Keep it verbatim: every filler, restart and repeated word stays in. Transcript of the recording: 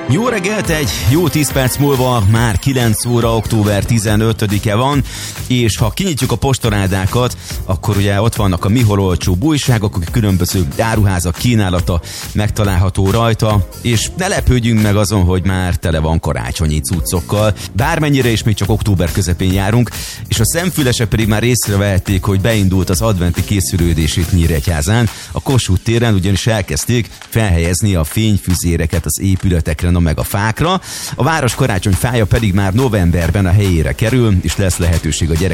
Jó reggelt, egy jó tíz perc múlva már kilenc óra, október tizenötödike van, és ha kinyitjuk a postaládákat, akkor ugye ott vannak a mihol olcsóbb újságok, akik különböző áruházak kínálata megtalálható rajta, és ne lepődjünk meg azon, hogy már tele van karácsonyi cuccokkal, bármennyire is még csak október közepén járunk, és a szemfülesek pedig már észrevehették, hogy beindult az adventi készülődés itt Nyíregyházán. A Kossuth téren ugyanis elkezdték felhelyezni a fényfüzéreket az épületekre, meg a fákra. A város karácsonyfája pedig már novemberben a helyére kerül, és lesz lehetőség a gyerekek